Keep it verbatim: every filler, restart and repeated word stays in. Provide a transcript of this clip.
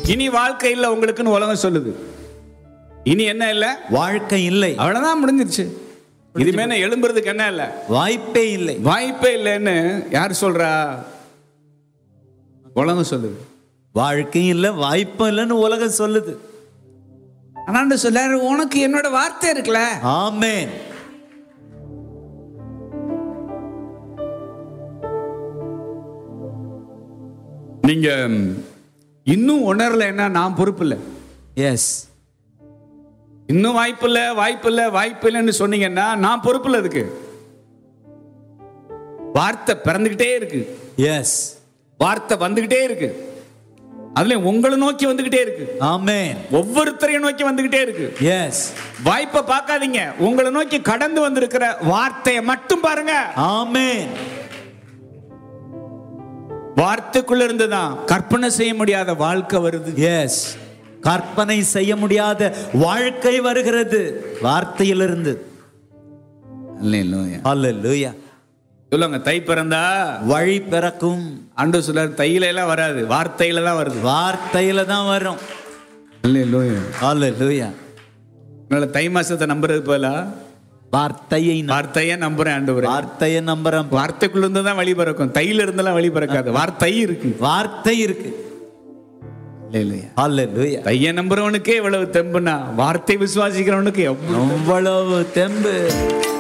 இனி வாழ்க்கை இல்லை உங்களுக்குன்னு உலகம் சொல்லுது. இனி என்ன இல்லை? வாழ்க்கை இல்லை. அவ்வளவுதான், முடிஞ்சிருச்சு. இதுமே எழும்புறதுக்கு என்ன இல்லை? வாய்ப்பே இல்லை. வாய்ப்பே இல்லைன்னு யார் சொல்றா? உலகம் சொல்லுது. வாழ்க்கை இல்லை, வாய்ப்பு இல்லைன்னு உலகம் சொல்லுது. ஆனா சொல்றாரு, உனக்கு என்னோட வார்த்தை இருக்குல்ல. ஆமென். நீங்க இன்னும் உணரல, என்ன நான் பொறுப்பு இல்லை. எஸ், இன்னும் வாய்ப்பு இல்லை, வாய்ப்பு இல்லை, வாய்ப்பு இல்லைன்னு சொன்னீங்கன்னா நான் பொறுப்பு இல்லை. அதுக்கு வார்த்தை பிறந்துகிட்டே இருக்கு. எஸ், வார்த்தை வந்துகிட்டே இருக்கு. அதுல உங்களை நோக்கி வந்துகிட்டே இருக்கு. ஆமென். ஒவ்வொருத்தரையும் நோக்கி வந்துகிட்டே இருக்கு. எஸ், வாய்ப்பை பார்க்காதீங்க, உங்களை நோக்கி கடந்து வந்திருக்கிற வார்த்தையை மட்டும் பாருங்க. ஆமென். வார்த்தைக்குள்ள இருந்துதான் கற்பனை செய்ய முடியாத வாழ்க்கை வருது. எஸ், கற்பனை செய்ய முடியாத வாழ்க்கை வருகிறது வார்த்தையிலிருந்து. அல்லேலூயா, அல்லேலூயா. சொல்லுங்க, தை பிறந்தா வழி பிறக்கும். ஆண்டவர் சொல்றாரு, தையில எல்லாம் வராது, வார்த்தையில தான் வருது. வார்த்தையில தான் வரும். அல்லேலூயா, அல்லேலூயா. அதனால தை மாசத்தை நம்புறது போல வார்த்தையை வார்த்தையை நம்புறேன். ஆண்டவரே, வார்த்தையை நம்புறேன். வார்த்தைக்குள்ள இருந்து தான் வழி பிறக்கும், தையில இருந்தெல்லாம் வழி பிறக்காது. வார்த்தை இருக்கு, வார்த்தை இருக்கு. அல்லேலூயா, அல்லேலூயா. தையை நம்புறவனுக்கே எவ்வளவு தெம்புனா, வார்த்தை விசுவாசிக்கிறவனுக்கு எவ்வளவு தெம்பு.